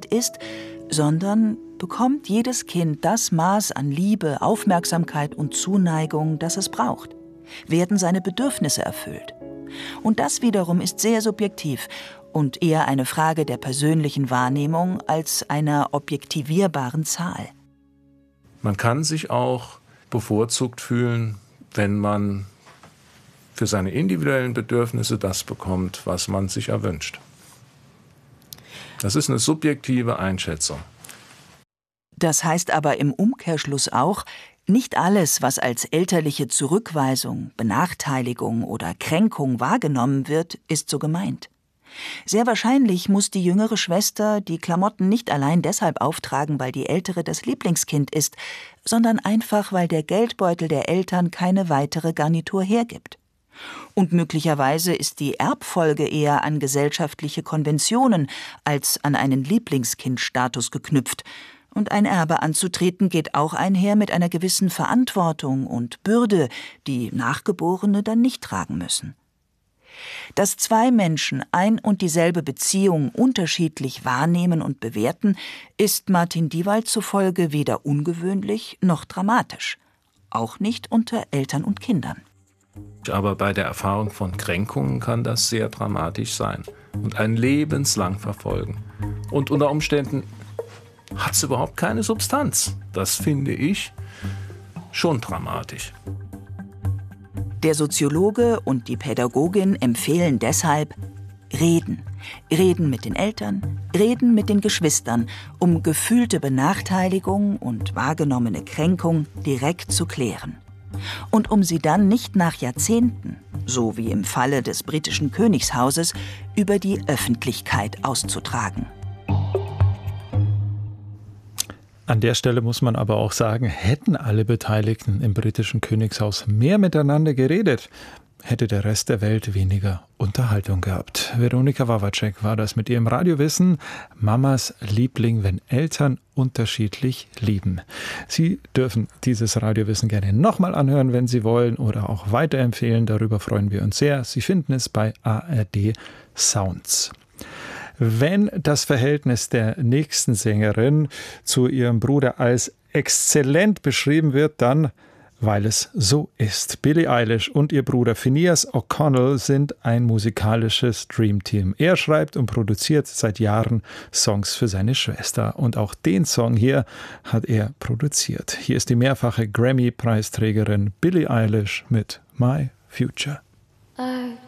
ist, sondern bekommt jedes Kind das Maß an Liebe, Aufmerksamkeit und Zuneigung, das es braucht? Werden seine Bedürfnisse erfüllt? Und das wiederum ist sehr subjektiv und eher eine Frage der persönlichen Wahrnehmung als einer objektivierbaren Zahl. Man kann sich auch bevorzugt fühlen, wenn man für seine individuellen Bedürfnisse das bekommt, was man sich erwünscht. Das ist eine subjektive Einschätzung. Das heißt aber im Umkehrschluss auch, nicht alles, was als elterliche Zurückweisung, Benachteiligung oder Kränkung wahrgenommen wird, ist so gemeint. Sehr wahrscheinlich muss die jüngere Schwester die Klamotten nicht allein deshalb auftragen, weil die ältere das Lieblingskind ist, sondern einfach, weil der Geldbeutel der Eltern keine weitere Garnitur hergibt. Und möglicherweise ist die Erbfolge eher an gesellschaftliche Konventionen als an einen Lieblingskindstatus geknüpft. Und ein Erbe anzutreten geht auch einher mit einer gewissen Verantwortung und Bürde, die Nachgeborene dann nicht tragen müssen. Dass zwei Menschen ein und dieselbe Beziehung unterschiedlich wahrnehmen und bewerten, ist Martin Diewald zufolge weder ungewöhnlich noch dramatisch. Auch nicht unter Eltern und Kindern. Aber bei der Erfahrung von Kränkungen kann das sehr dramatisch sein und einen lebenslang verfolgen. Und unter Umständen hat es überhaupt keine Substanz. Das finde ich schon dramatisch. Der Soziologe und die Pädagogin empfehlen deshalb Reden. Reden mit den Eltern, reden mit den Geschwistern, um gefühlte Benachteiligung und wahrgenommene Kränkung direkt zu klären. Und um sie dann nicht nach Jahrzehnten, so wie im Falle des britischen Königshauses, über die Öffentlichkeit auszutragen. An der Stelle muss man aber auch sagen, hätten alle Beteiligten im britischen Königshaus mehr miteinander geredet, hätte der Rest der Welt weniger Unterhaltung gehabt. Veronika Wawacek war das mit ihrem Radiowissen. Mamas Liebling, wenn Eltern unterschiedlich lieben. Sie dürfen dieses Radiowissen gerne nochmal anhören, wenn Sie wollen, oder auch weiterempfehlen. Darüber freuen wir uns sehr. Sie finden es bei ARD Sounds. Wenn das Verhältnis der nächsten Sängerin zu ihrem Bruder als exzellent beschrieben wird, dann weil es so ist. Billie Eilish und ihr Bruder Phineas O'Connell sind ein musikalisches Dreamteam. Er schreibt und produziert seit Jahren Songs für seine Schwester. Und auch den Song hier hat er produziert. Hier ist die mehrfache Grammy-Preisträgerin Billie Eilish mit My Future.